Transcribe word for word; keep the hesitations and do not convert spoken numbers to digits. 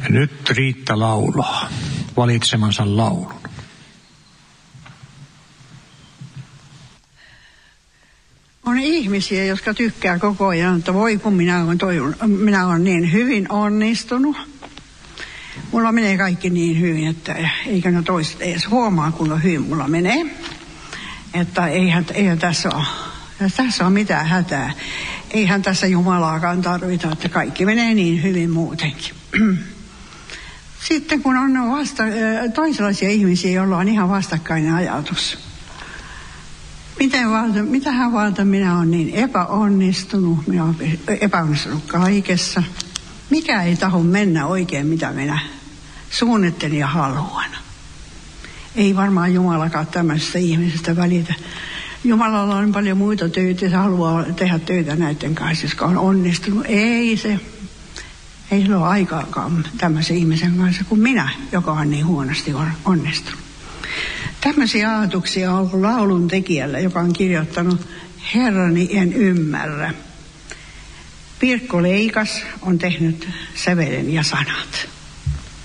Ja nyt Riitta laulaa valitsemansa laulun. On ihmisiä, jotka tykkää koko ajan, että voi kun minä olen, toi, minä olen niin hyvin onnistunut. Mulla menee kaikki niin hyvin, että eikä ne toiset edes huomaa, kuinka hyvin mulla menee. Että eihän, eihän tässä ole, tässä ole mitään hätää. Eihän tässä Jumalaakaan tarvita, että kaikki menee niin hyvin muutenkin. Sitten kun on vasta, toisenlaisia ihmisiä, joilla on ihan vastakkainen ajatus. Miten valta, mitähän valta minä olen niin epäonnistunut, minä olen epäonnistunut kaikessa. Mikä ei taho mennä oikein, mitä minä suunnittelin ja haluan. Ei varmaan Jumalakaan tämmöisestä ihmisestä välitä. Jumalalla on paljon muita töitä, se haluaa tehdä töitä näiden kanssa, jotka on onnistunut. Ei se, ei sillä ole aikaakaan tämmöisen ihmisen kanssa kuin minä, joka on niin huonosti onnistunut. Tämmöisiä ajatuksia on ollut laulun tekijällä, joka on kirjoittanut Herrani en ymmärrä. Pirkko Leikas on tehnyt sävelen ja sanat.